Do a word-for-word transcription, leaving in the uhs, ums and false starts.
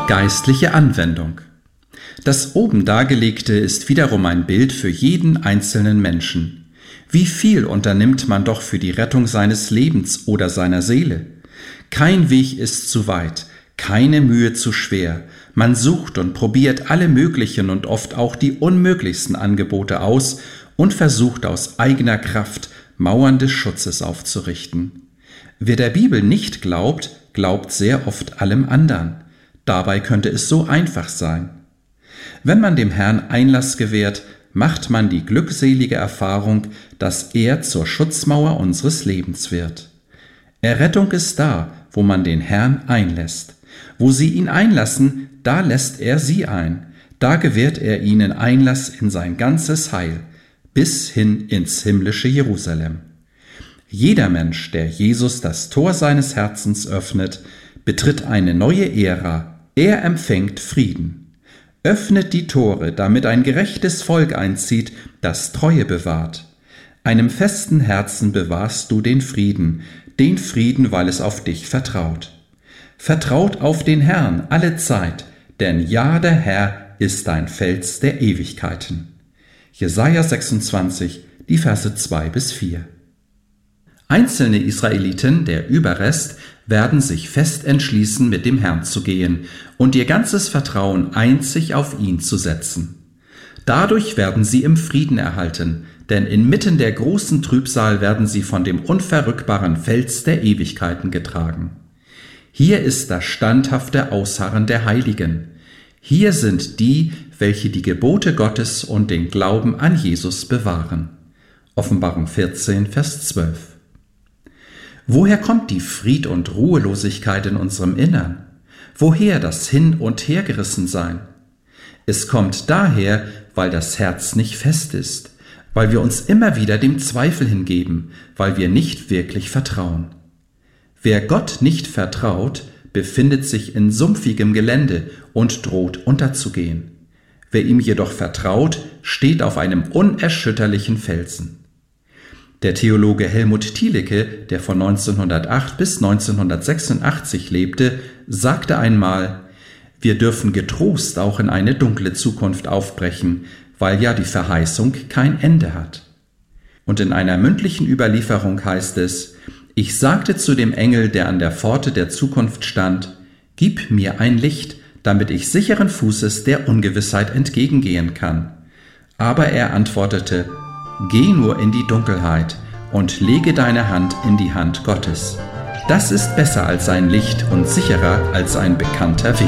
Geistliche Anwendung. Das oben dargelegte ist wiederum ein Bild für jeden einzelnen Menschen. Wie viel unternimmt man doch für die Rettung seines Lebens oder seiner Seele? Kein Weg ist zu weit, keine Mühe zu schwer. Man sucht und probiert alle möglichen und oft auch die unmöglichsten Angebote aus und versucht aus eigener Kraft Mauern des Schutzes aufzurichten. Wer der Bibel nicht glaubt, glaubt sehr oft allem anderen. Dabei könnte es so einfach sein. Wenn man dem Herrn Einlass gewährt, macht man die glückselige Erfahrung, dass er zur Schutzmauer unseres Lebens wird. Errettung ist da, wo man den Herrn einlässt. Wo sie ihn einlassen, da lässt er sie ein. Da gewährt er ihnen Einlass in sein ganzes Heil, bis hin ins himmlische Jerusalem. Jeder Mensch, der Jesus das Tor seines Herzens öffnet, betritt eine neue Ära. Er empfängt Frieden. Öffnet die Tore, damit ein gerechtes Volk einzieht, das Treue bewahrt. Einem festen Herzen bewahrst du den Frieden, den Frieden, weil es auf dich vertraut. Vertraut auf den Herrn alle Zeit, denn ja, der Herr ist ein Fels der Ewigkeiten. Jesaja sechsundzwanzig, die Verse zwei bis vier. Einzelne Israeliten, der Überrest, werden sich fest entschließen, mit dem Herrn zu gehen und ihr ganzes Vertrauen einzig auf ihn zu setzen. Dadurch werden sie im Frieden erhalten, denn inmitten der großen Trübsal werden sie von dem unverrückbaren Fels der Ewigkeiten getragen. Hier ist das standhafte Ausharren der Heiligen. Hier sind die, welche die Gebote Gottes und den Glauben an Jesus bewahren. Offenbarung vierzehn, Vers zwölf. Woher kommt die Fried- und Ruhelosigkeit in unserem Innern? Woher das Hin- und Hergerissensein? Es kommt daher, weil das Herz nicht fest ist, weil wir uns immer wieder dem Zweifel hingeben, weil wir nicht wirklich vertrauen. Wer Gott nicht vertraut, befindet sich in sumpfigem Gelände und droht unterzugehen. Wer ihm jedoch vertraut, steht auf einem unerschütterlichen Felsen. Der Theologe Helmut Thielicke, der von neunzehnhundertacht bis neunzehnhundertsechsundachtzig lebte, sagte einmal: Wir dürfen getrost auch in eine dunkle Zukunft aufbrechen, weil ja die Verheißung kein Ende hat. Und in einer mündlichen Überlieferung heißt es: Ich sagte zu dem Engel, der an der Pforte der Zukunft stand: Gib mir ein Licht, damit ich sicheren Fußes der Ungewissheit entgegengehen kann. Aber er antwortete: Geh nur in die Dunkelheit und lege deine Hand in die Hand Gottes. Das ist besser als ein Licht und sicherer als ein bekannter Weg.